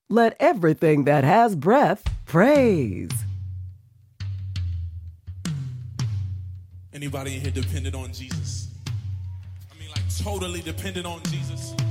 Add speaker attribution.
Speaker 1: Let everything that has breath praise.
Speaker 2: Anybody in here dependent on Jesus? I mean, like totally dependent on Jesus?